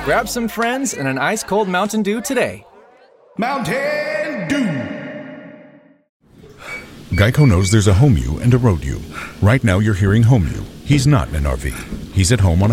Grab some friends and an ice-cold Mountain Dew today. Mountain Dew! Geico knows there's a home you and a road you. Right now you're hearing home you. He's not in an RV. He's at home on